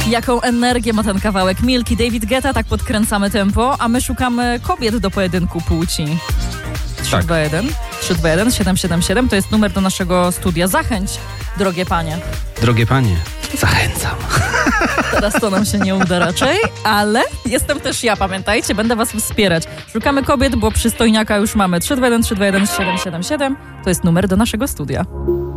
Jaką energię ma ten kawałek. Milk i David Guetta, tak podkręcamy tempo, a my szukamy kobiet do pojedynku płci. 321 777 to jest numer do naszego studia. Zachęć, drogie panie. Drogie panie, zachęcam. Teraz to nam się nie uda raczej, ale jestem też ja, pamiętajcie, będę was wspierać. Szukamy kobiet, bo przystojniaka już mamy. 321 321 777 to jest numer do naszego studia.